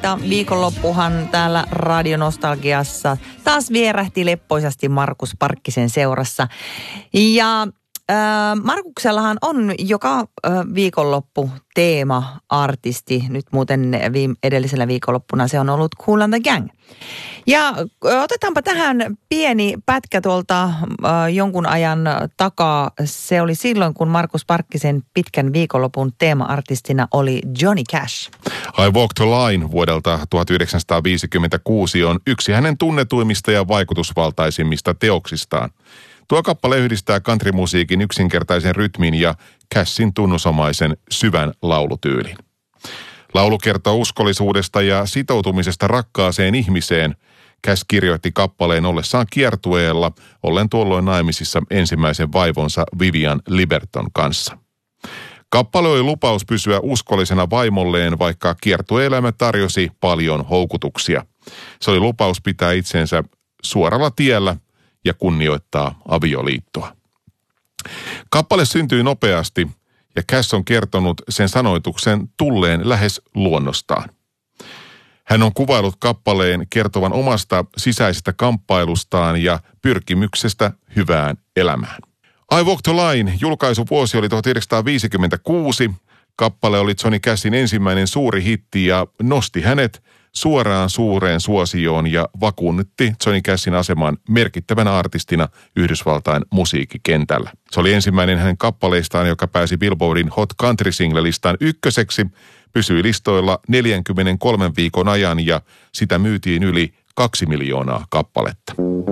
että viikonloppuhan täällä Radionostalgiassa taas vierähti leppoisasti Markus Parkkisen seurassa. Ja Markuksellahan on joka viikonloppu teema-artisti. Nyt muuten edellisellä viikonloppuna se on ollut Kool and the Gang. Ja otetaanpa tähän pieni pätkä tuolta jonkun ajan takaa. Se oli silloin, kun Markus Parkkisen pitkän viikonlopun teema-artistina oli Johnny Cash. I Walk the Line vuodelta 1956 on yksi hänen tunnetuimmista ja vaikutusvaltaisimmista teoksistaan. Tuo kappale yhdistää countrymusiikin yksinkertaisen rytmin ja Cashin tunnusomaisen syvän laulutyylin. Laulu kertoo uskollisuudesta ja sitoutumisesta rakkaaseen ihmiseen. Cash kirjoitti kappaleen ollessaan kiertueella, ollen tuolloin naimisissa ensimmäisen vaivonsa Vivian Liberton kanssa. Kappale oli lupaus pysyä uskollisena vaimolleen, vaikka kiertueelämä tarjosi paljon houkutuksia. Se oli lupaus pitää itsensä suoralla tiellä ja kunnioittaa avioliittoa. Kappale syntyi nopeasti ja Cash on kertonut sen sanoituksen tulleen lähes luonnostaan. Hän on kuvaillut kappaleen kertovan omasta sisäisestä kamppailustaan ja pyrkimyksestä hyvään elämään. I Walk the Line -julkaisuvuosi oli 1956. Kappale oli Johnny Cashin ensimmäinen suuri hitti ja nosti hänet suoraan suureen suosioon ja vakuutti Johnny Cashin aseman merkittävänä artistina Yhdysvaltain musiikkikentällä. Se oli ensimmäinen hänen kappaleistaan, joka pääsi Billboardin Hot Country Single-listan ykköseksi, pysyi listoilla 43 viikon ajan ja sitä myytiin yli 2 miljoonaa kappaletta.